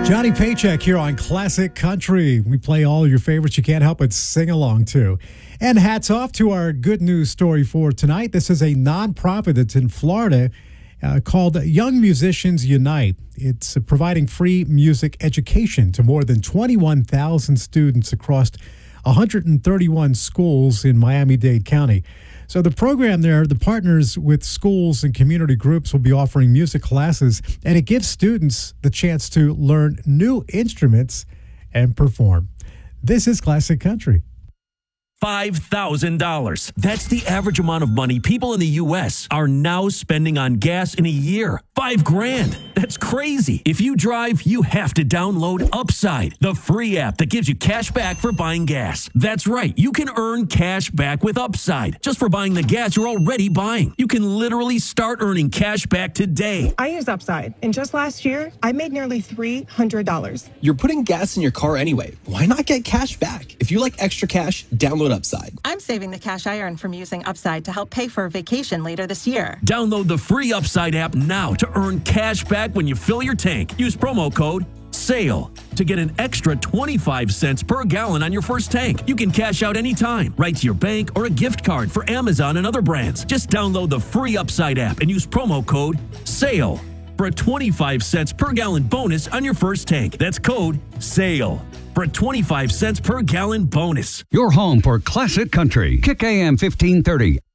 Johnny Paycheck here on Classic Country. We play all your favorites you can't help but sing along to. And hats off to our good news story for tonight. This is a nonprofit that's in Florida called Young Musicians Unite. It's providing free music education to more than 21,000 students across 131 schools in Miami-Dade County. So the program there, the partners with schools and community groups will be offering music classes, and it gives students the chance to learn new instruments and perform. This is Classic Country. $5,000. That's the average amount of money people in the U.S. are now spending on gas in a year. $5,000. That's crazy. If you drive, you have to download Upside, the free app that gives you cash back for buying gas. That's right. You can earn cash back with Upside just for buying the gas you're already buying. You can literally start earning cash back today. I use Upside, and just last year, I made nearly $300. You're putting gas in your car anyway. Why not get cash back? If you like extra cash, download Upside. I'm saving the cash I earn from using Upside to help pay for a vacation later this year. Download the free Upside app now to earn cash back when you fill your tank. Use promo code SALE to get an extra 25 cents per gallon on your first tank. You can cash out anytime, right to your bank or a gift card for Amazon and other brands. Just download the free Upside app and use promo code SALE for a 25 cents per gallon bonus on your first tank. That's code SALE for a 25 cents per gallon bonus. Your home for Classic Country. Kick AM 1530.